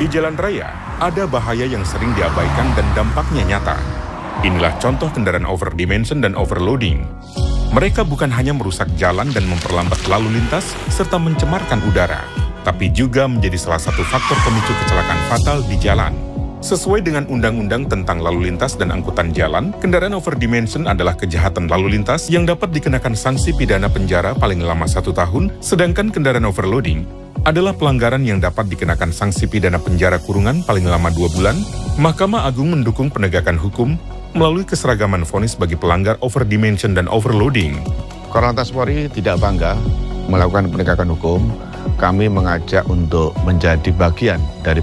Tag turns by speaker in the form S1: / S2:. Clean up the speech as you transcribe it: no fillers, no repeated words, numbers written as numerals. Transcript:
S1: Di jalan raya, ada bahaya yang sering diabaikan dan dampaknya nyata. Inilah contoh kendaraan overdimension dan overloading. Mereka bukan hanya merusak jalan dan memperlambat lalu lintas, serta mencemarkan udara, tapi juga menjadi salah satu faktor pemicu kecelakaan fatal di jalan. Sesuai dengan Undang-Undang tentang Lalu Lintas dan Angkutan Jalan, kendaraan overdimension adalah kejahatan lalu lintas yang dapat dikenakan sanksi pidana penjara paling lama 1 tahun, sedangkan kendaraan overloading adalah pelanggaran yang dapat dikenakan sanksi pidana penjara kurungan paling lama 2 bulan. Mahkamah Agung mendukung penegakan hukum melalui keseragaman vonis bagi pelanggar overdimension dan overloading.
S2: Korlantas Polri tidak bangga melakukan penegakan hukum. Kami mengajak untuk menjadi bagian dari